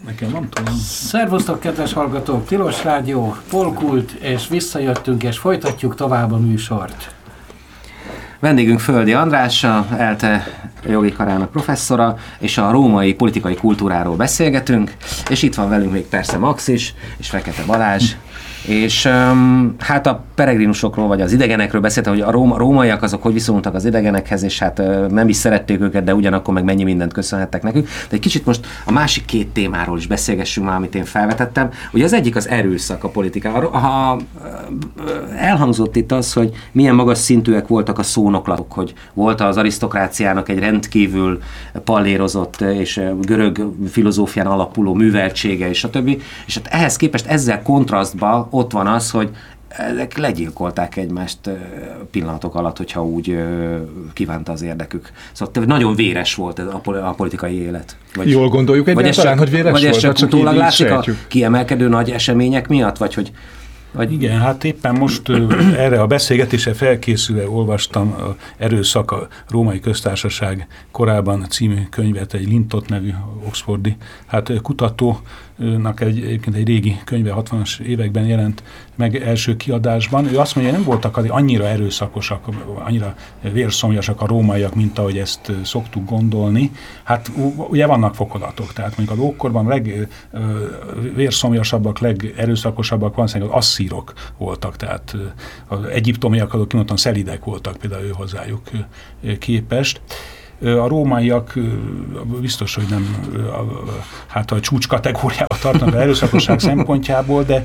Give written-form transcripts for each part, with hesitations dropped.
Nekem van tudom. Szervusztok, kedves hallgatók! Tilos Rádió, Polkult, és visszajöttünk, és folytatjuk tovább a műsort. Vendégünk Földi András, a ELTE jogi karának professzora, és a római politikai kultúráról beszélgetünk, és itt van velünk még persze Max is, és Fekete Balázs, és hát a peregrinusokról, vagy az idegenekről beszéltem, hogy a rómaiak azok hogy viszonyultak az idegenekhez, és hát nem is szerették őket, de ugyanakkor meg mennyi mindent köszönhettek nekünk. De egy kicsit most a másik két témáról is beszélgessünk már, amit én felvetettem. Ugye az egyik az erőszak a politikában. Elhangzott itt az, hogy milyen magas szintűek voltak a szónoklatok, hogy volt az arisztokráciának egy rendkívül pallérozott és görög filozófián alapuló műveltsége, és a többi. És hát ehhez képest ezzel kontrasztban ott van az, hogy ezek legyilkolták egymást pillanatok alatt, hogyha úgy kívánta az érdekük. Szóval nagyon véres volt ez a politikai élet. Jól gondoljuk egyáltalán, hogy véres vagy volt? Vagy ez csak utólag látszik a kiemelkedő nagy események miatt? Vagy igen, hát éppen most erre a beszélgetésre felkészülve olvastam a Erőszak a Római Köztársaság korában című könyvet, egy Lintott nevű oxfordi kutatónak egyébként egy régi könyve 60-as években jelent meg első kiadásban. Ő azt mondja, hogy nem voltak annyira erőszakosak, annyira vérszomjasak a rómaiak, mint ahogy ezt szoktuk gondolni. Hát ugye vannak fokozatok, tehát mondjuk az ókorban legvérszomjasabbak, legerőszakosabbak valószínűleg az asszírok voltak, tehát az egyiptomiak azok kimondottan szelidek voltak például ő hozzájuk képest. A rómaiak biztos, hogy nem a csúcs kategóriába tartanak az erőszakosság szempontjából, de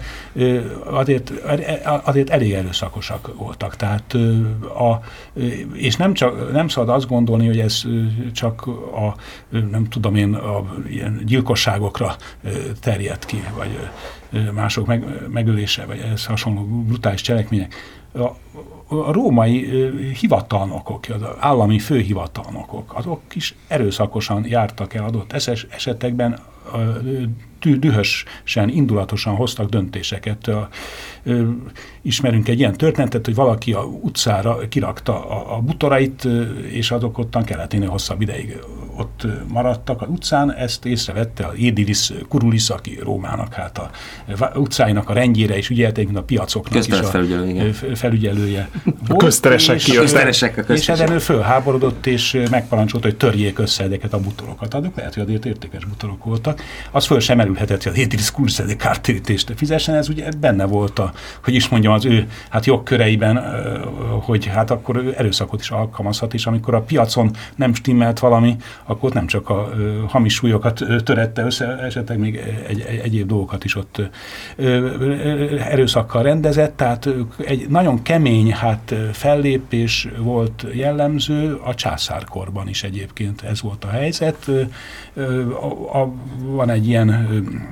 azért elég erőszakosak voltak. Tehát és nem szabad azt gondolni, hogy ez csak a ilyen gyilkosságokra terjed ki, vagy mások megölése, vagy ez hasonló brutális cselekmények. A római hivatalnokok, az állami főhivatalnokok, azok is erőszakosan jártak el adott esetekben, dühösen, indulatosan hoztak döntéseket. Ismerünk egy ilyen történetet, hogy valaki a utcára kirakta a bútorait, és azok ottan kelleténél hosszabb ideig ott maradtak az utcán. Ezt észrevette az Aedilis Curulis, aki Rómának a utcáinak a rendjére is ügyelték, mint a piacoknak is a felügyelője volt. A közteresek és ezen ő fölháborodott, és megparancsolta, hogy törjék össze ezeket a bútorokat. Azok lehet, hogy azért értékes bútorok voltak. Az föl sem merülhetett, hogy az Aedilis Curulis egy kártérítést fizessen, ez ugye benne volt az ő jogköreiben, hogy akkor ő erőszakot is alkalmazhat, és amikor a piacon nem stimmelt valami, akkor nem csak a hamis súlyokat törette össze, esetleg még egyéb dolgokat is ott erőszakkal rendezett, tehát egy nagyon kemény fellépés volt jellemző, a császárkorban is egyébként ez volt a helyzet. Van egy ilyen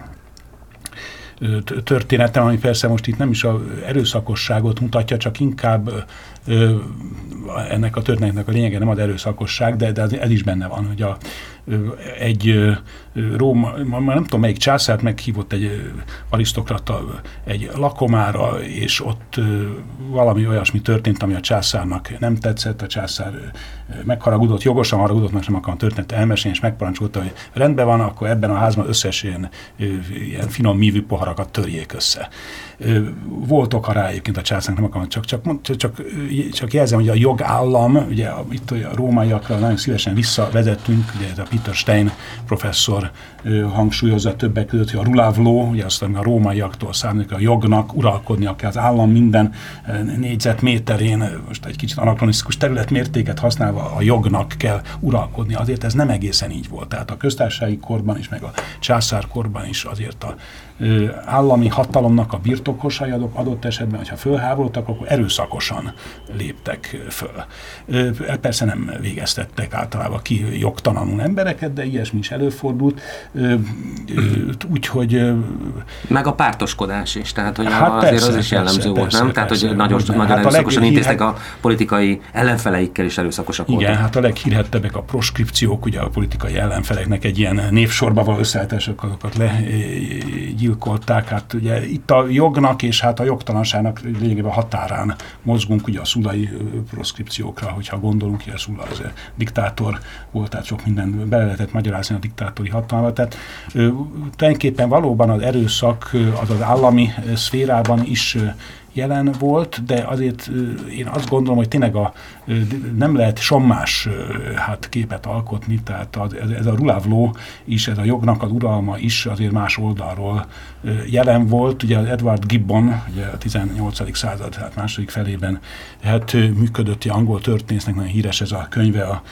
történetem, ami persze most itt nem is az erőszakosságot mutatja, csak inkább ennek a történetnek a lényege nem az erőszakosság, de ez is benne van, hogy egy nem tudom melyik császárt meghívott egy arisztokrata egy lakomára, és ott valami olyasmi történt, ami a császárnak nem tetszett, a császár megharagudott, jogosan haragudott, mert nem akarom történet elmesélni, és megparancsolta, hogy rendben van, akkor ebben a házban összes ilyen finom mívű poharakat törjék össze. Volt oka rá egyébként a császárnak, nem akarom, csak jelzem, hogy a jogállam, ugye itt a rómaiakra nagyon szívesen visszavezettünk, ugye ez a Peter Stein professzor hangsúlyozza többek között, hogy a rule of law, ugye azt a rómaiaktól származik, a jognak uralkodnia kell, az állam minden négyzetméterén, most egy kicsit anakronisztikus területmértéket használva a jognak kell uralkodni. Azért ez nem egészen így volt. Tehát a köztársasági korban is, meg a császárkorban is azért a állami hatalomnak a birtokosai adott esetben, hogyha fölháborodtak, akkor erőszakosan léptek föl. Persze nem végeztettek általában ki jogtalanul embereket, de ilyesmi is előfordult. Úgyhogy... Meg a pártoskodás is, tehát hogy azért az is jellemző volt, nem? Tehát, hogy nagyon erőszakosan intéztek a politikai ellenfeleikkel is erőszakosak voltak. Igen, hát a leghírhettebbek a proskripciók, ugye a politikai ellenfeleknek egy ilyen névsorba való összeállítások, azokat legyilkolták. Hát ugye itt a jognak és a jogtalanságnak lényegében határán mozgunk, ugye a szullai proszkripciókra, hogyha gondolunk, hogy a Sulla az diktátor volt, tehát sok minden bele lehetett magyarázni a diktátori hatalmat. Tehát tulajdonképpen valóban az erőszak az állami szférában is jelen volt, de azért én azt gondolom, hogy tényleg nem lehet sommás képet alkotni, tehát ez a rule of law is, ez a jognak az uralma is azért más oldalról jelen volt. Ugye Edward Gibbon, ugye a 18. század, tehát második felében működött, egy angol történésznek nagyon híres ez a könyve, a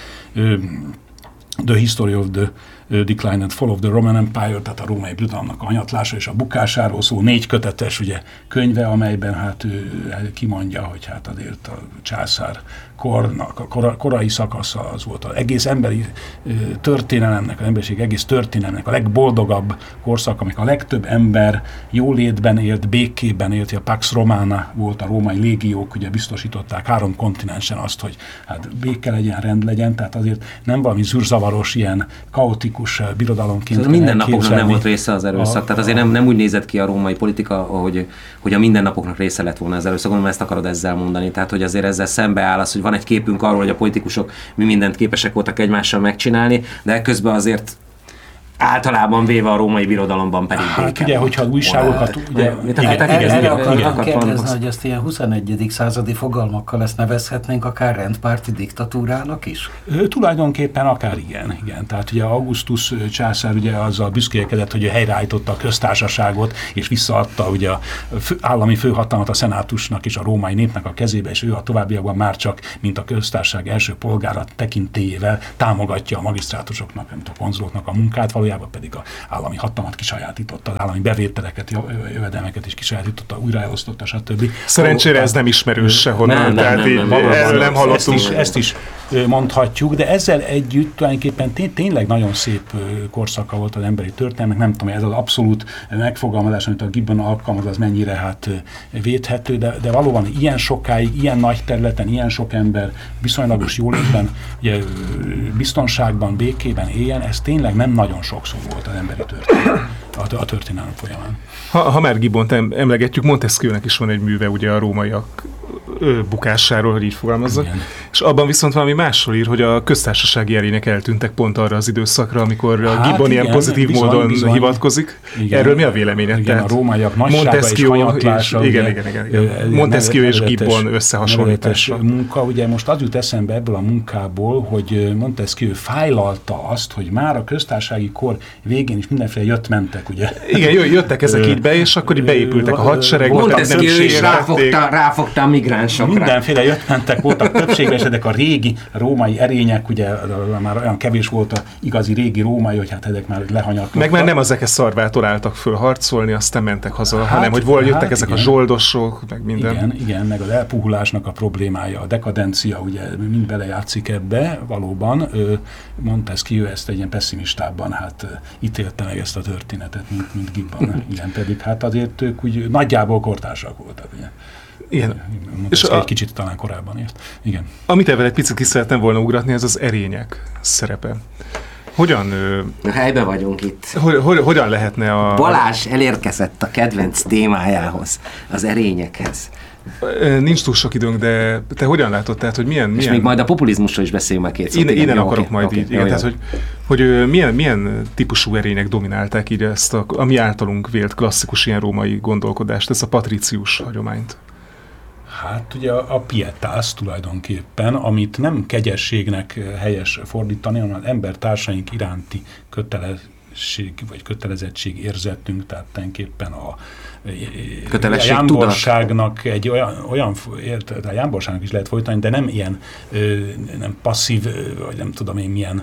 The History of the Decline and Fall of the Roman Empire, tehát a római birodalomnak a hanyatlása és a bukásáról szó 4 kötetes ugye, könyve, amelyben ő kimondja, hogy azért a császár kornak, a korai szakasza az volt az egész emberi történelemnek, az emberiség egész történelemnek a legboldogabb korszak, amikor a legtöbb ember jólétben élt, békében élt, a Pax Romana volt, a római légiók ugye biztosították 3 kontinensen azt, hogy béke legyen, rend legyen, tehát azért nem valami zűrzavaros, ilyen kaotikus birodalomként. Tehát minden napoknak nem volt része az erőszak, tehát azért nem úgy nézett ki a római politika, hogy a mindennapoknak része lett volna az erőszak, gondolom ezt akarod ezzel mondani, tehát hogy azért ezzel szembeáll az, hogy van egy képünk arról, hogy a politikusok mi mindent képesek voltak egymással megcsinálni, de ekközben azért általában véve a római birodalomban pedig béke. Ugye, hogyha újságokat... Erre akartam kérdezni, hogy ezt ilyen 21. századi fogalmakkal ezt nevezhetnénk akár rendpárti diktatúrának is? Tulajdonképpen akár igen. Tehát ugye Augustus császár ugye azzal büszkélkedett, hogy ő helyreállította a köztársaságot, és visszaadta ugye a állami főhatalmat a szenátusnak és a római népnek a kezébe, és ő a továbbiakban már csak, mint a köztársaság első polgára tekintélyével támogatja a magisztrátusoknak, mint a konzuloknak a munkát, valójában pedig az állami hatalmat kisajátította, az állami bevételeket, jövedelmeket is kisajátította, újraelosztotta, stb. Szerencsére ez nem ismerős sehonnan, tehát nem hallottunk. Ezt is mondhatjuk, de ezzel együtt tulajdonképpen tényleg nagyon szép korszaka volt az emberi történelmek. Nem tudom, ez az abszolút megfogalmazás, amit a Gibbon alkalmaz, az mennyire védhető, de valóban ilyen sokáig, ilyen nagy területen, ilyen sok ember viszonylagos jólétben, ugye, biztonságban, békében éljen, ez tényleg nem nagyon sokszor volt az emberi történelem, a történelem folyamán. Ha már Gibbont emlegetjük, Montesquieu-nek is van egy műve ugye a rómaiak bukásáról, hogy így fogalmazzak. Igen. És abban viszont valami másról ír, hogy a köztársasági erények eltűntek pont arra az időszakra, amikor a Gibbon ilyen pozitív módon hivatkozik. Igen. Erről mi a véleményed? Igen, a rómaiak nagysága és hanyatlása. Igen. Montesquieu és Gibbon összehasonlítása. Munka, ugye most az jut eszembe ebből a munkából, hogy Montesquieu fájlalta azt, hogy már a köztársasági kor végén is mindenféle jött-mentek, ugye? Igen, jöttek ezek így be, és akkor így beépültek a hadseregbe. Montesquieu is ráfogta a migránsokra. Mindenféle jöttmentek voltak többségben, a régi római erények, ugye már olyan kevés volt a igazi régi római, hogy ezek már lehanyatkoztak. Meg már nem az ekes szarvától álltak föl harcolni, aztán mentek haza, hanem hogy jöttek ezek a zsoldosok, meg minden. Igen, meg az elpuhulásnak a problémája, a dekadencia, ugye mind belejátszik ebbe, valóban. Montesquieu ezt egy ilyen pessimistábban ítélte meg ezt a történetet, mint Gibbon. Igen, pedig azért ők úgy nagyjából kortársak voltak, ugye. Igen. És egy kicsit talán korábban ért. Igen. Amit ebben egy picit ki szerettem volna ugratni, ez az erények szerepe. Hogyan... Helyben vagyunk itt. Hogyan lehetne a... Balázs elérkezett a kedvenc témájához, az erényekhez. Nincs túl sok időnk, de te hogyan látod, tehát, hogy milyen... És még majd a populizmusról is beszélünk meg két szót. Innen akarok majd így. Igen, tehát, hogy milyen típusú erények dominálták így ezt a mi általunk vélt klasszikus ilyen római gondolkodást, ezt a patricius hagyományt? Hát ugye a pietas tulajdonképpen, amit nem kegyességnek helyes fordítani, hanem az embertársaink iránti kötelesség vagy kötelezettség érzetünk, tehát tulajdonképpen a jámborságnak egy olyan a jámborságnak is lehet folytani, de nem ilyen nem passzív, vagy nem tudom én milyen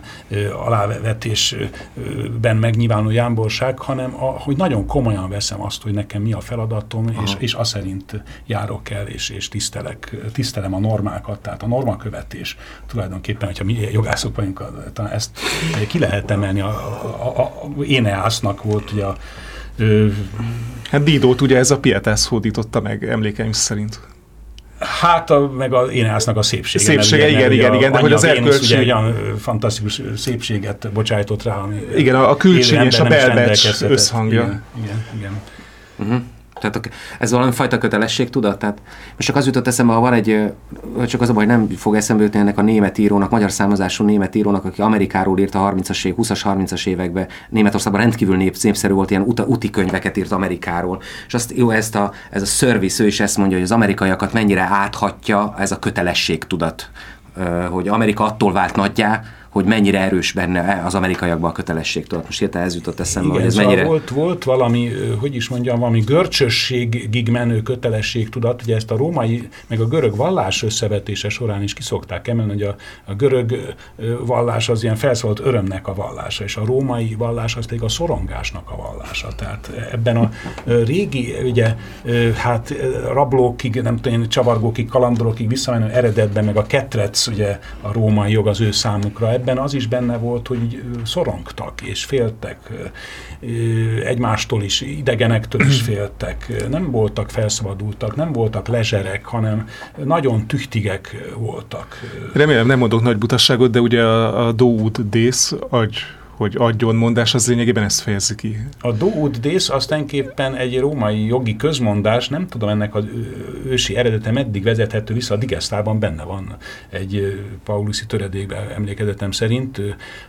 alávetésben megnyilvánuló jámborság, hanem hogy nagyon komolyan veszem azt, hogy nekem mi a feladatom, és azt szerint járok el, és tisztelem a normákat, tehát a normakövetés tulajdonképpen, hogyha mi jogászok vagyunk, talán ezt ki lehet emelni, Éneásznak volt ugye hát Didót ugye ez a pietas hódította meg, emlékeim szerint. Hát meg az Éneásznak a szépsége. Szépsége, igen, de hogy az erkölcsi... olyan fantasztikus szépséget bocsájtott rá, ami... Igen, a külső és a belbecs összhangja. Igen. Uh-huh. Tehát ez valami fajta kötelességtudat? Tehát most csak az jutott eszembe, ha van egy, csak az a baj, nem fog eszembe jutni ennek a német írónak, magyar származású német írónak, aki Amerikáról írt a 20-as, 30-as években. Németországban rendkívül népszerű volt, ilyen úti könyveket írt Amerikáról. És azt, jó, ez a service, ő is ezt mondja, hogy az amerikaiakat mennyire áthatja ez a kötelességtudat, hogy Amerika attól vált nagyjá, hogy mennyire erős benne az amerikaiakban a kötelességtudat. Most hirtelen ez jutott eszembe, igen, hogy ez szóval mennyire... Volt valami, hogy is mondjam, valami görcsösségig menő kötelességtudat, ugye ezt a római, meg a görög vallás összevetése során is kiszokták emelni, hogy a görög vallás az ilyen felszólalt örömnek a vallása, és a római vallás az pedig a szorongásnak a vallása. Tehát ebben a régi, ugye, hát rablókig, nem tudom, csavargókig, kalandorokig visszamenő eredetben, meg a ketrec, ugye a római jog az ő számukra, ebben az is benne volt, hogy szorongtak és féltek egymástól is, idegenektől is féltek, nem voltak felszabadultak, nem voltak lezserek, hanem nagyon tüchtigek voltak. Remélem nem mondok nagy butasságot, de ugye a do ut des, hogy adjon mondás, az lényegében ezt fejezi ki. A do ut des az tulajdonképpen egy római jogi közmondás, nem tudom ennek az ősi eredete meddig vezethető vissza, a digesztában benne van egy pauluszi töredékben emlékezetem szerint,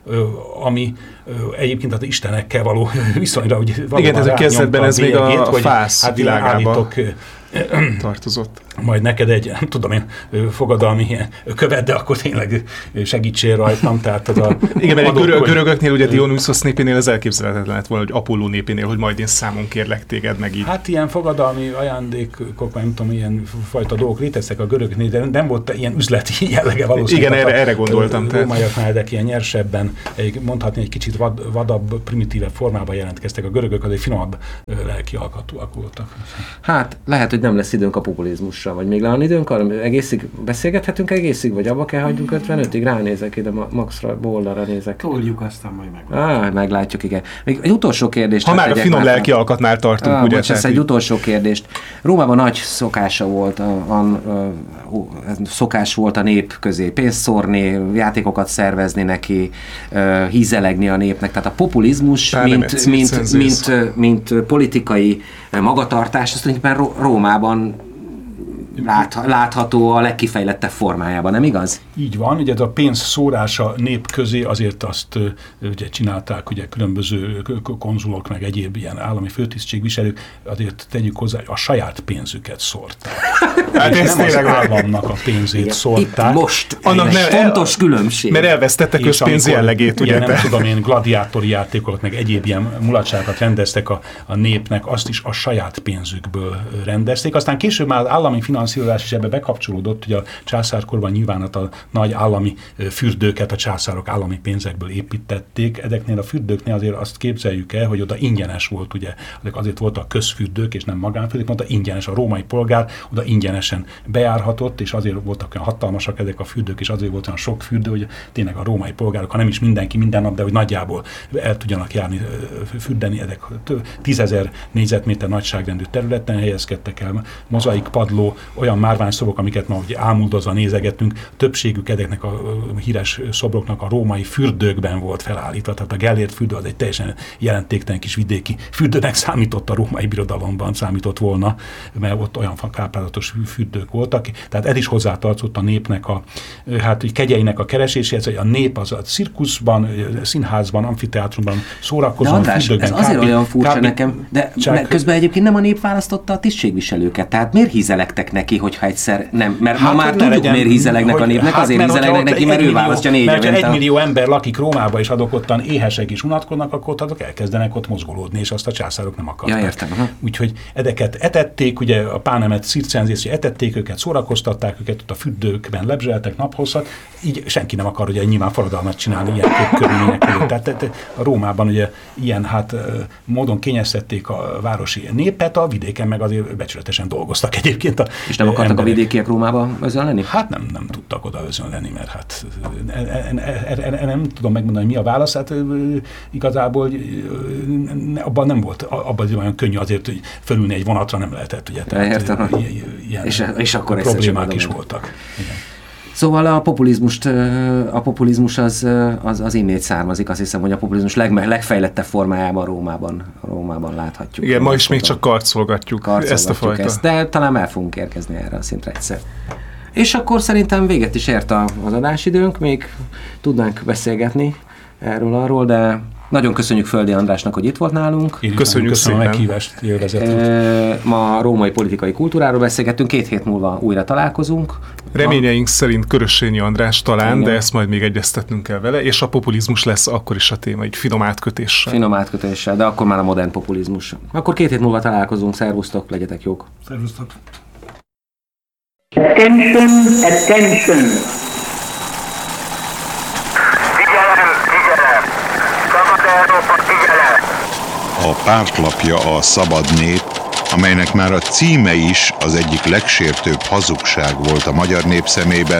ami egyébként az istenekkel való viszonyra, hogy igen, ez a kezdetben ez még a fász hát világába tartozott. Majd neked egy, nem tudom én, fogadalmi követ, de akkor tényleg segítsél rajtam. Tehát az a igen, mert a görögöknél, ugye Dionysos népénél ez elképzelhetetlen lett volna, hogy Apolló népénél, hogy majd én számon kérlek téged meg így. Hát ilyen fogadalmi ajándékok, nem tudom, ilyen fajta dolgok léteztek a görögnél, de nem volt ilyen üzleti jellege valószínűleg. Igen, erre gondoltam. Rómaiaknál, de ilyen nyersebben, mondhatni egy kicsit vadabb, primitívebb formában jelentkeztek. A görögök az egy finomabb lelki alkatúak voltak. Hát lehet, hogy nem lesz időnk a populizmusra, vagy még van időnk arra, egészig beszélgethetünk egészig, vagy abba kell hagyjunk 55-ig, ránézek ide, Maxra, Bollarra nézek. Toljuk, aztán majd meglátjuk. Meglátjuk, igen. Még egy utolsó kérdést. Ha már a finom lelki alkatnál tartunk, ugye? Bocs, egy utolsó kérdést. Rómában nagy szokása volt, szokás volt a nép közé pénzt szórni, játékokat szervezni neki, hízelegni a népnek. Tehát a populizmus, mint politikai magatartás, azt tulajdonképpen Rómában látható a legkifejlettebb formájában, nem igaz? Így van, ugye ez a pénz szórása nép közé, azért azt ugye csinálták ugye különböző konzulok, meg egyéb ilyen állami főtisztségviselők, azért tegyük hozzá, hogy a saját pénzüket szórták. Hát ez nem az államnak a pénzét szórták. Itt most annak fontos különbség. Mert elvesztette közpénz jellegét, ugye? Nem tudom én, gladiátori játékokat, meg egyéb ilyen mulatságokat rendeztek a népnek, azt is a saját pénzükből rendezték. Aztán később már az állami finanszírozás is ebbe bekapcsolódott, hogy a császárkorban nyilván a nagy állami fürdőket a császárok állami pénzekből építették. Ezeknél a fürdőknél azért azt képzeljük el, hogy oda ingyenes volt, ugye, azért voltak közfürdők és nem magánfürdők, mondta ingyenes a római polgár, oda ingyenesen bejárhatott, és azért voltak olyan hatalmasak ezek a fürdők, és azért volt olyan sok fürdő, hogy tényleg a római polgárok, ha nem is mindenki minden nap, de hogy nagyjából el tudjanak járni, fürdeni, ezek 10 000 négyzetméter nagyságrendű területen helyezkedtek el, mozaik padló, olyan márványszobrok, amiket ma ugye ámuldozva nézegetünk, többségük ezeknek a híres szobroknak a római fürdőkben volt felállítva, tehát a Gellért fürdő az egy teljesen jelentéktelen kis vidéki fürdőnek számított a római birodalomban, számított volna, mert ott olyan káprázatos fürdők voltak, tehát ez is hozzátartozott a népnek hát kegyeinek a kereséséhez, hogy a nép az a cirkuszban, színházban, amfiteátrumban szórakozó, András, fürdőkben. Ez azért olyan furcsa nekem, de közben egyébként nem a nép választotta a tisztségviselőket, tehát miért hízelektek neki, hogyha egyszer nem, mert hát, ma már tudjuk, miért hízelegnek a népnek, azért hízelegnek neki, mert ő választja 4 évente. Mert 1 millió ember lakik Rómába, és adok ottan éhesek is unatkoznak, akkor azok elkezdenek ott mozgolódni, és azt a császárok nem akarták. Ja, értem. Úgyhogy ezeket etették, ugye a pánemet circenzésre etették őket, szórakoztatták őket, ott a fürdőkben lebzseltek naphosszat, így senki nem akar ugye nyilván forradalmat csinálni ilyen körülmények között. Tehát a Rómában ugye ilyen hát módon kényeztették a városi népet, a vidéken meg azért becsületesen dolgoztak egyébként. És nem akartak emberek. A vidékiek Rómába özönleni? Hát nem tudtak oda özönleni, mert hát nem tudom megmondani, mi a válasz. Hát igazából abban nem volt, abban olyan könnyű azért, hogy fölülni egy vonatra nem lehetett. Ugye, értem. Ilyen és akkor problémák is voltak. Igen. Szóval a populizmus az innét származik. Azt hiszem, hogy a populizmus legfejlettebb formájában Rómában láthatjuk. Igen, ma is még csak karcolgatjuk ezt a fajta. De talán el fogunk érkezni erre a szintre egyszer. És akkor szerintem véget is ért az adásidőnk, még tudnánk beszélgetni erről-arról, de nagyon köszönjük Földi Andrásnak, hogy itt volt nálunk. Köszönjük szépen a meghívást, élvezetét. Ma római politikai kultúráról beszélgettünk, 2 hét múlva újra találkozunk. Reményeink szerint Körössényi András talán, igen, de ezt majd még egyeztetnünk kell vele, és a populizmus lesz akkor is a téma, egy finom átkötéssel. Finom átkötéssel, de akkor már a modern populizmus. Akkor 2 hét múlva találkozunk, szervusztok, legyetek jók. Szervusztok. Attention, attention! A pártlapja a Szabad Nép, amelynek már a címe is az egyik legsértőbb hazugság volt a magyar nép szemében.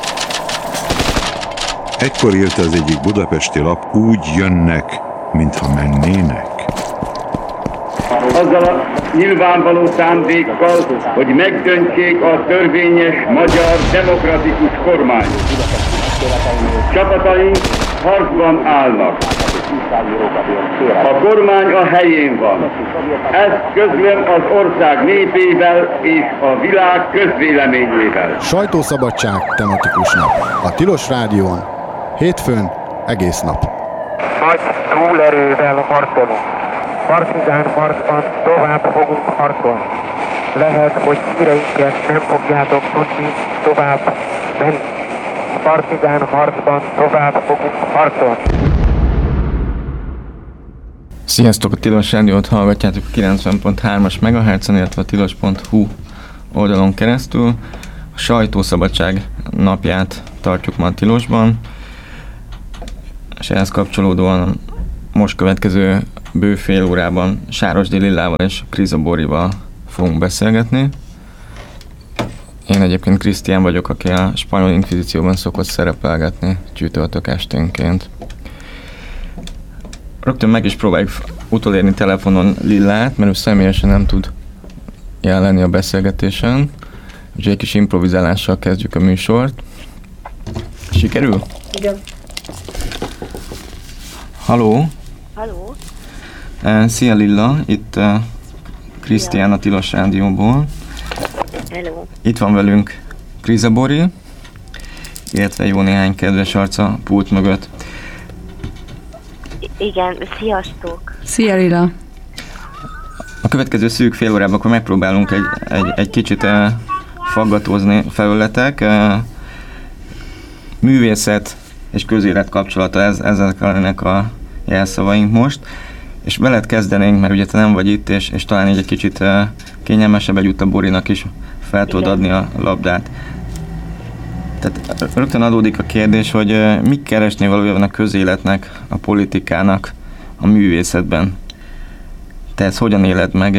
Ekkor írta az egyik budapesti lap, úgy jönnek, mintha mennének. Azzal a nyilvánvaló szándékkal, hogy megdöntsék a törvényes magyar demokratikus kormányt. Csapataink harcban állnak. A kormány a helyén van. Ezt közlöm az ország népével és a világ közvéleményével. Sajtószabadság tematikus nap. A Tilos Rádión, hétfőn egész nap. Nagy túlerővel harcolunk. Partizán harcban tovább fogunk harcolni. Lehet, hogy híreinket nem fogjátok tudni tovább menni. Partizán harcban tovább fogunk harcolni. Sziasztok! A Tilos Rádiót hallgatjátok 90.3-as MHz-en, illetve a tilos.hu oldalon keresztül. A sajtószabadság napját tartjuk ma a Tilosban, és ehhez kapcsolódóan most következő bő fél órában Sárosdi Lillával és Kriza Borival fogunk beszélgetni. Én egyébként Krisztián vagyok, aki a spanyol inkvizícióban szokott szerepelgetni csütörtök esténként. Rögtön meg is próbáljuk utolérni telefonon Lillát, mert ő személyesen nem tud jelen lenni a beszélgetésen. Úgyhogy egy kis improvizálással kezdjük a műsort. Sikerül? Igen. Halló? Halló? Szia Lilla, itt Krisztián a Tilos Rádióból. Hello. Itt van velünk Kriza Bori, illetve jó néhány kedves arca pult mögött. Igen, sziasztok! Szia Lilla! A következő szűk fél órában akkor megpróbálunk egy kicsit faggatózni felületek. Művészet és közélet kapcsolata, ezek lennek a jelszavaink most. És veled kezdenénk, mert ugye te nem vagy itt, és talán így egy kicsit kényelmesebb egyútt a Borinak is fel tudod adni a labdát. Tehát rögtön adódik a kérdés, hogy mit keresné valójában a közéletnek, a politikának, a művészetben? Te ezt hogyan éled meg,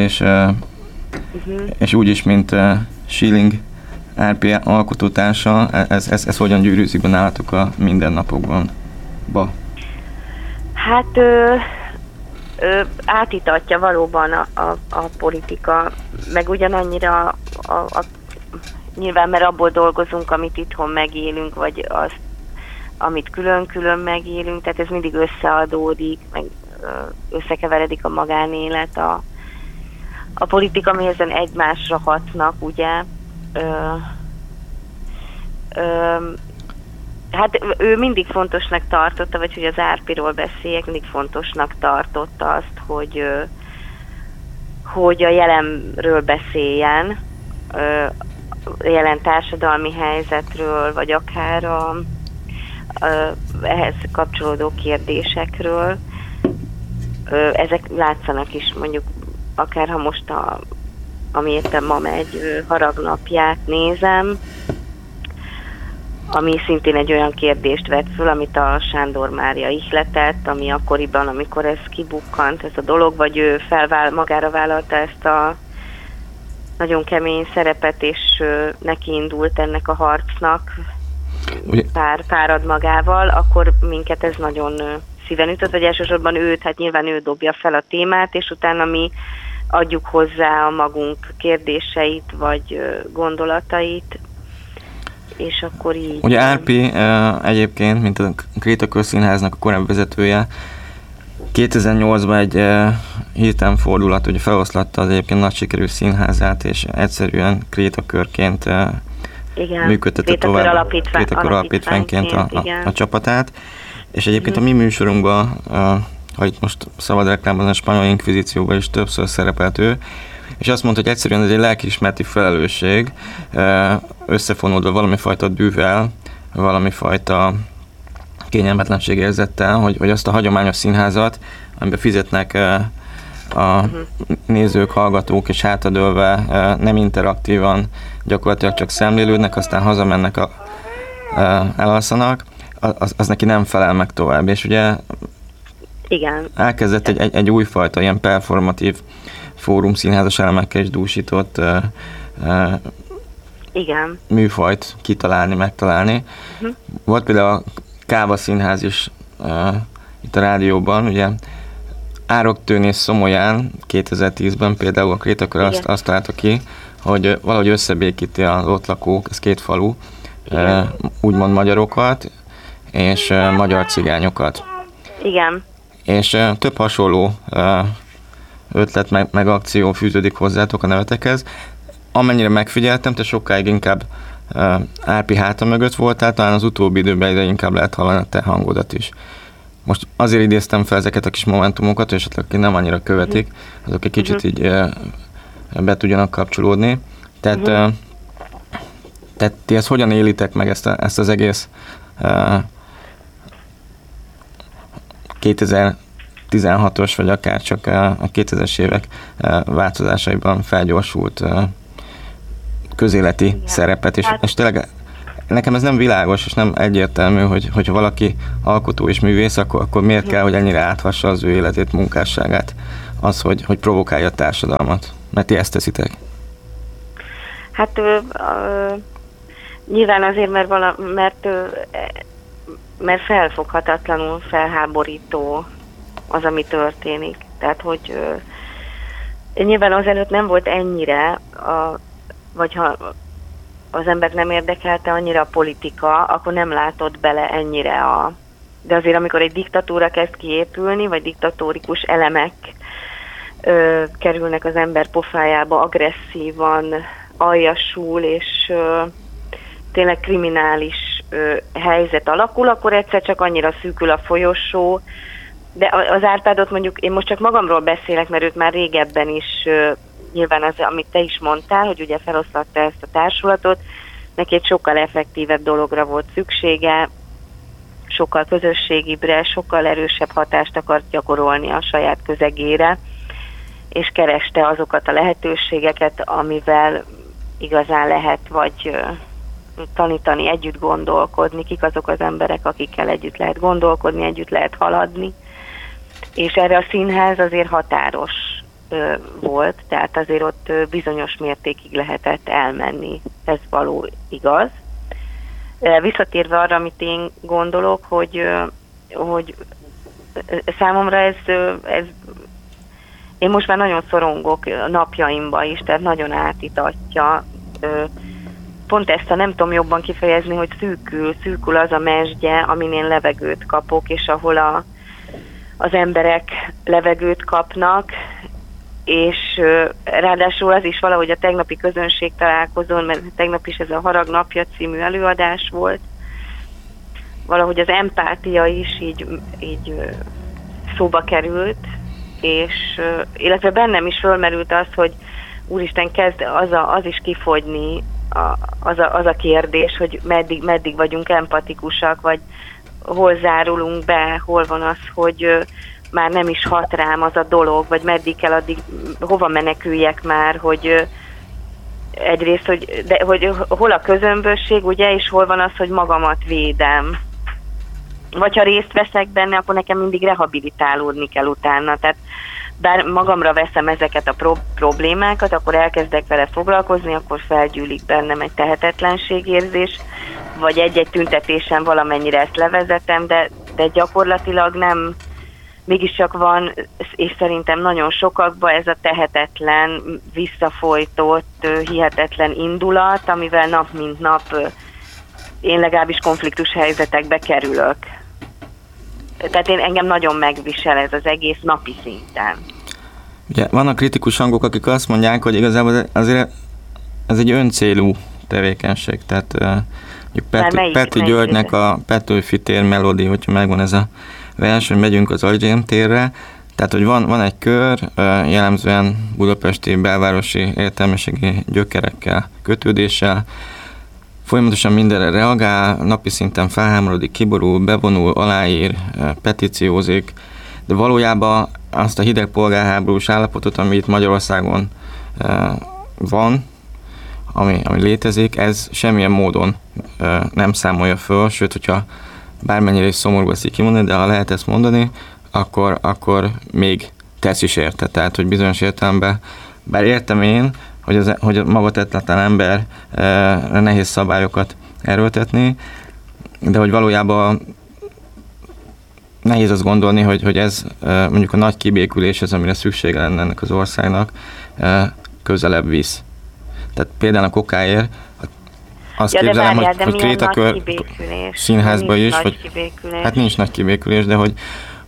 és úgyis, mint Schilling RP alkotótársa, ez hogyan gyűrűzik be nálatok a mindennapokban? Hát átítatja valóban a politika, meg ugyanannyira nyilván, mert abból dolgozunk, amit itthon megélünk, vagy azt, amit külön-külön megélünk, tehát ez mindig összeadódik, meg összekeveredik a magánélet, a politika, amihez egymásra hatnak, ugye. Hát ő mindig fontosnak tartotta, vagy hogy az Árpiról beszéljek, mindig fontosnak tartotta azt, hogy a jelenről beszéljen, jelen társadalmi helyzetről, vagy akár ehhez kapcsolódó kérdésekről. Ezek látszanak is, mondjuk akár ha most ami éppen ma megy, haragnapját nézem, ami szintén egy olyan kérdést vett föl, amit a Sándor Mária ihletett, ami akkoriban, amikor ez kibukkant, ez a dolog, vagy ő magára vállalta ezt a nagyon kemény szerepet, és neki indult ennek a harcnak párad magával, akkor minket ez nagyon szíven ütött, vagy elsősorban őt, hát nyilván ő dobja fel a témát, és utána mi adjuk hozzá a magunk kérdéseit, vagy gondolatait. és akkor így... Ugye Árpi egyébként, mint a Kréta Közszínháznak a korábbi vezetője, 2008-ban egy hirtelen fordulat, ugye feloszlatta az egyébként nagy sikerű színházát, és egyszerűen Krétakörként működtette tovább Krétakör alapítványként a csapatát. És egyébként a mi műsorunkban, ha itt most szabad reklámozni, a spanyol inkvizícióban is többször szerepelt ő, és azt mondta, hogy egyszerűen ez egy lelkiismereti felelősség, összefonódva valamifajta dűvel, valamifajta kényelmetlenségérzettel, hogy azt a hagyományos színházat, amiben fizetnek a nézők, hallgatók, és hátradőlve nem interaktívan, gyakorlatilag csak szemlélődnek, aztán hazamennek, elalszanak, az neki nem felel meg tovább. És ugye igen, elkezdett egy újfajta ilyen performatív fórum színházas elemekkel is dúsított igen. műfajt kitalálni, megtalálni. Volt például a Káva Színház is itt a rádióban, ugye Ároktőn és Szomolyán 2010-ben például a Krétakör azt találta ki, hogy valahogy összebékíti az ott lakók, ez két falu, úgymond magyarokat és magyar cigányokat. Igen. És több hasonló ötlet meg akció fűződik hozzátok a nevetekhez. Amennyire megfigyeltem, te sokáig inkább Árpi háta mögött voltál, talán az utóbbi időben ide inkább lehet hallani a te hangodat is. Most azért idéztem fel ezeket a kis momentumokat, és akik nem annyira követik, azok egy kicsit így be tudjanak kapcsolódni. Tehát ti ezt hogyan élitek meg ezt az egész 2016-os, vagy akár csak a 2000-es évek változásaiban felgyorsult közéleti szerepet, és tényleg nekem ez nem világos, és nem egyértelmű, hogyha valaki alkotó és művész, akkor miért kell, hogy ennyire áthassa az ő életét, munkásságát az, hogy provokálja a társadalmat? Mert ti ezt teszitek. Hát nyilván azért, mert felfoghatatlanul felháborító az, ami történik. Tehát, hogy nyilván azelőtt nem volt ennyire, vagy ha az embert nem érdekelte annyira a politika, akkor nem látott bele ennyire de azért, amikor egy diktatúra kezd kiépülni, vagy diktatórikus elemek kerülnek az ember pofájába agresszívan, aljasul, és tényleg kriminális helyzet alakul, akkor egyszer csak annyira szűkül a folyosó. De az Árpádot mondjuk, én most csak magamról beszélek, mert őt már régebben is, nyilván az, amit te is mondtál, hogy ugye feloszlatta ezt a társulatot, neki egy sokkal effektívebb dologra volt szüksége, sokkal közösségibre, sokkal erősebb hatást akart gyakorolni a saját közegére, és kereste azokat a lehetőségeket, amivel igazán lehet vagy tanítani, együtt gondolkodni, kik azok az emberek, akikkel együtt lehet gondolkodni, együtt lehet haladni. És erre a színház azért határos volt, tehát azért ott bizonyos mértékig lehetett elmenni. Ez való igaz. Visszatérve arra, amit én gondolok, hogy számomra ez én most már nagyon szorongok napjaimba is, tehát nagyon átitatja. Pont ezt nem tudom jobban kifejezni, hogy szűkül az a mesdje, amin én levegőt kapok, és ahol az emberek levegőt kapnak, és ráadásul az is valahogy a tegnapi közönség találkozón, mert tegnap is ez a Harag napja című előadás volt, valahogy az empátia is így szóba került, és illetve bennem is fölmerült az, hogy úristen, kezd az is kifogyni, az a kérdés, hogy meddig vagyunk empatikusak, vagy hol zárulunk be, hol van az, hogy már nem is hat rám az a dolog, vagy meddig kell addig, hova meneküljek már, hogy egyrészt, hogy hol a közömbösség, ugye, és hol van az, hogy magamat védem. Vagy ha részt veszek benne, akkor nekem mindig rehabilitálódni kell utána. Tehát bár magamra veszem ezeket a problémákat, akkor elkezdek vele foglalkozni, akkor felgyűlik bennem egy tehetetlenségérzés, vagy egy-egy tüntetésen valamennyire ezt levezetem, de gyakorlatilag nem, mégiscsak van, és szerintem nagyon sokakban ez a tehetetlen, visszafolytott, hihetetlen indulat, amivel nap mint nap én legalábbis konfliktus helyzetekbe kerülök. Tehát engem nagyon megvisel ez az egész napi szinten. Ugye vannak kritikus hangok, akik azt mondják, hogy igazából azért ez egy öncélú tevékenység. Tehát mondjuk Pető Györgynek a Petőfi tér melódi, hogyha megvan ez a vers, hogy megyünk az Agym térre. Tehát, hogy van egy kör, jellemzően budapesti belvárosi értelmiségi gyökerekkel, kötődéssel, folyamatosan mindenre reagál, napi szinten felhámorodik, kiborul, bevonul, aláír, petíciózik, de valójában azt a hideg polgárháborús állapotot, ami itt Magyarországon van, ami létezik, ez semmilyen módon nem számolja föl, sőt, hogyha bármennyire is szomorú eszik kimondani, de ha lehet ezt mondani, akkor még tesz is érte. Tehát, hogy bizonyos értelemben, bár értem én, hogy a maga tetletlen emberre nehéz szabályokat erőltetni, de hogy valójában nehéz azt gondolni, hogy ez mondjuk a nagy kibékülés, ez amire szüksége lenne ennek az országnak, közelebb visz. Tehát például a kokáért azt képzelem, hogy Krétakör színházba is, hát nincs nagy kibékülés, de hogy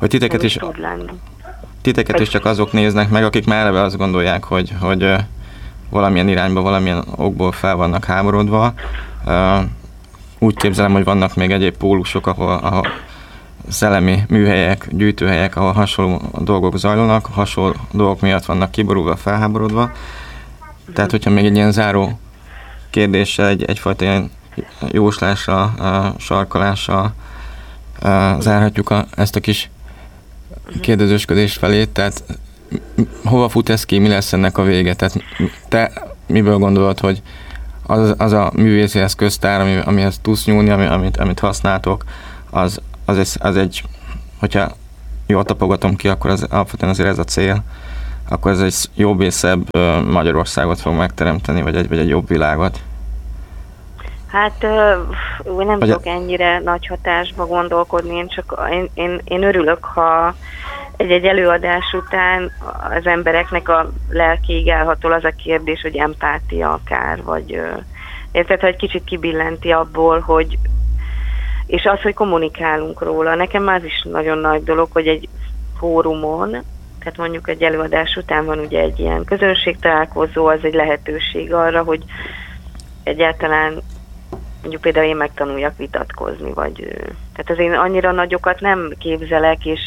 titeket is csak azok néznek meg, akik már eleve azt gondolják, hogy valamilyen irányba, valamilyen okból fel vannak háborodva. Úgy képzelem, hogy vannak még egyéb pólusok, ahol szellemi műhelyek, gyűjtőhelyek, ahol hasonló dolgok zajlanak, hasonló dolgok miatt vannak kiborulva, felháborodva. Tehát, hogyha még egy ilyen záró kérdéssel, egyfajta ilyen jóslásra, sarkalással zárhatjuk ezt a kis kérdezősködést felé, tehát hova fut ez ki, mi lesz ennek a vége? Tehát te miből gondolod, hogy az a művészi eszköztár, amihez tudsz nyúlni, amit használtok, az egy, hogyha jól tapogatom ki, akkor alapvetően azért ez a cél, akkor ez egy jobb és szebb Magyarországot fog megteremteni, vagy egy jobb világot. Hát nem tudok ennyire nagy hatásba gondolkodni, én örülök, ha egy előadás után az embereknek a lelkéig elhatol az a kérdés, hogy empátia akár, vagy érted, ha egy kicsit kibillenti abból, hogy és az, hogy kommunikálunk róla. Nekem az is nagyon nagy dolog, hogy egy fórumon, tehát mondjuk egy előadás után van ugye egy ilyen közönségtalálkozó, az egy lehetőség arra, hogy egyáltalán mondjuk például én megtanuljak vitatkozni, vagy tehát az én annyira nagyokat nem képzelek, és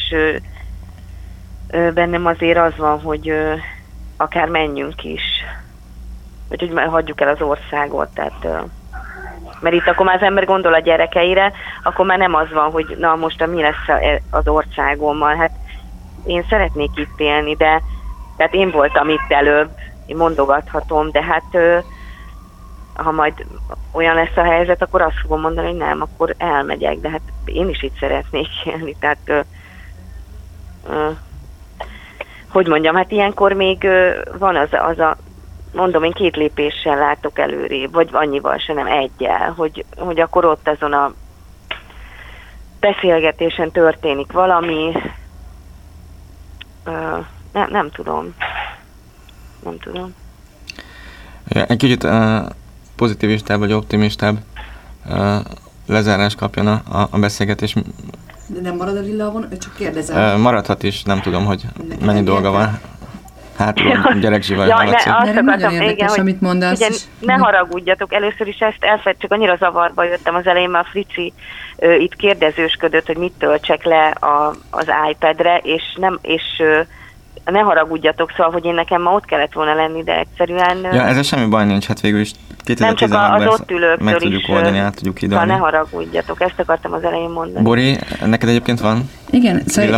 bennem azért az van, hogy akár menjünk is, vagy hogy hagyjuk el az országot, tehát mert itt akkor már az ember gondol a gyerekeire, akkor már nem az van, hogy na most mi lesz az országommal, hát én szeretnék itt élni, de tehát én voltam itt előbb, én mondogathatom, de hát ha majd olyan lesz a helyzet, akkor azt fogom mondani, hogy nem, akkor elmegyek, de hát én is itt szeretnék élni, tehát hogy mondjam, hát ilyenkor még van az a mondom, én 2 lépéssel látok előrébb, vagy annyival se, nem egyel, hogy akkor ott azon a beszélgetésen történik valami, nem tudom. Egy kicsit pozitivistább vagy optimistább lezárás kapjon a beszélgetés. De nem marad a Lillavon? Csak kérdezem. Maradhat is, nem tudom, hogy mennyi dolga van. Hátul gyerekzsival hallatszik. Nagyon érdekes, amit mondasz. Ugye, ne haragudjatok, először is ezt csak annyira zavarba jöttem az elején, mert a Frici itt kérdezősködött, hogy mit töltsek le az iPad-re, és ne haragudjatok, szóval, hogy én nekem ma ott kellett volna lenni, de egyszerűen... Ja, ezzel semmi baj nincs, hát végül is 2016-ban meg tudjuk oldani, át tudjuk hidalni. Ne haragudjatok, ezt akartam az elején mondani. Bori, neked egyébként van? Igen, szóval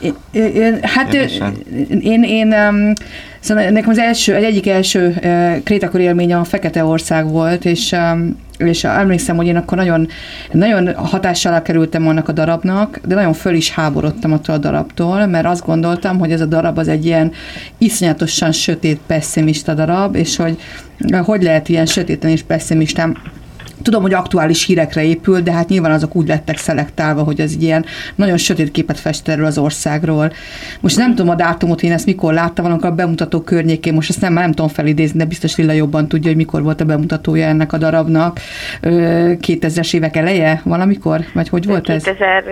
szóval nekem az egyik első Krétakör élménye a Feketeország volt, és emlékszem, hogy én akkor nagyon hatással alá kerültem annak a darabnak, de nagyon föl is háborodtam attól a darabtól, mert azt gondoltam, hogy ez a darab az egy ilyen iszonyatosan sötét, pesszimista darab, és hogy lehet ilyen sötéten és pesszimistán Tudom, hogy aktuális hírekre épül, de hát nyilván azok úgy lettek szelektálva, hogy ez ilyen nagyon sötét képet fest erről az országról. Most nem tudom a dátumot, én ezt mikor láttam, valamikor a bemutató környékén, most ezt nem tudom felidézni, de biztos Lilla jobban tudja, hogy mikor volt a bemutatója ennek a darabnak. 2000-es évek eleje valamikor? Vagy hogy volt ez?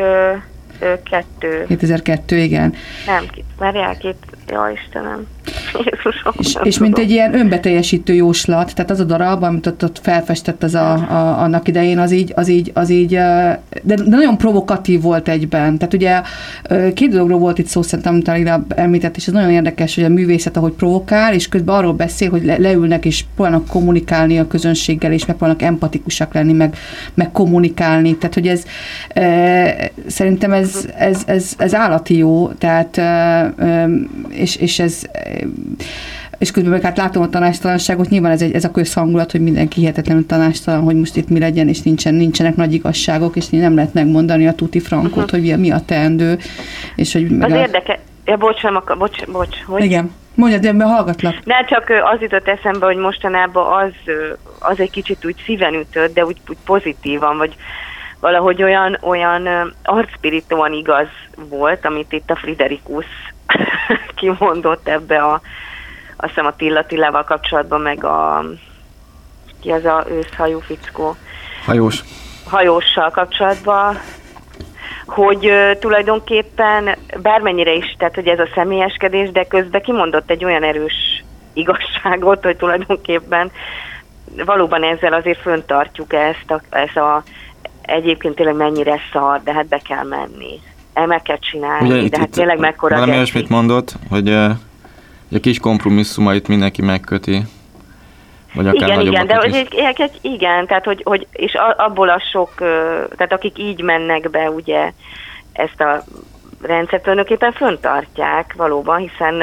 2002, igen. Nem, várjál, ja Istenem. És mint egy ilyen önbeteljesítő jóslat, tehát az a darab, amit ott felfestett annak idején, az így de nagyon provokatív volt egyben. Tehát ugye két dologról volt itt szó, szerintem, amit Lila említett, és ez nagyon érdekes, hogy a művészet, ahogy provokál, és közben arról beszél, hogy leülnek és próbálnak kommunikálni a közönséggel, és megpróbálnak empatikusak lenni, meg kommunikálni. Tehát, hogy ez szerintem ez állati jó, tehát és ez és közben meg hát látom a tanástalanságot, nyilván ez a közhangulat, hogy mindenki hihetetlenül tanástalan, hogy most itt mi legyen, és nincsenek nagy igazságok, és nem lehet megmondani a tuti frankot, hogy mi a teendő. És hogy az érdeke... Ja, bocs, hogy? Igen. Mondjad, én hallgatlak. De csak az jutott eszembe, hogy mostanában az egy kicsit úgy szíven ütött, de úgy pozitívan, vagy valahogy olyan arcspiritóan igaz volt, amit itt a Friderikus kimondott ebbe azt hiszem a Tillával kapcsolatban, meg ki az a őszhajú fickó? Hajóssal kapcsolatban, hogy tulajdonképpen bármennyire is, tehát hogy ez a személyeskedés, de közben kimondott egy olyan erős igazságot, hogy tulajdonképpen valóban ezzel azért föntartjuk ezt a egyébként tényleg mennyire szar, de hát be kell menni. Meg kell csinálni, ugye, de hát tényleg mekkora valami olyasmit mondott, hogy a kis kompromisszumait mindenki megköti. Vagy akár igen, de igen, tehát hogy és abból a sok, tehát akik így mennek be, ugye ezt a rendszert tulajdonképpen föntartják valóban, hiszen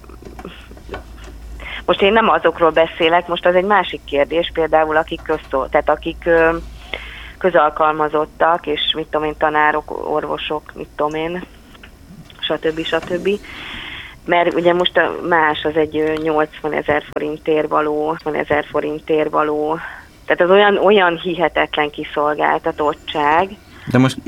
most én nem azokról beszélek, most az egy másik kérdés, például akik tehát akik közalkalmazottak, és mit tudom én, tanárok, orvosok, mit tudom én, stb. Mert ugye most más az egy 80 000 forintért való, tehát az olyan hihetetlen kiszolgáltatottság. De most